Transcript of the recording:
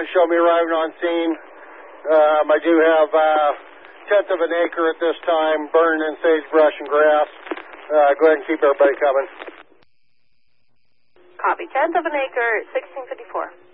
show me arriving on scene. I do have tenth of an acre at this time, burning in sagebrush and grass. Go ahead and keep everybody coming. Copy. Tenth of an acre, 1654.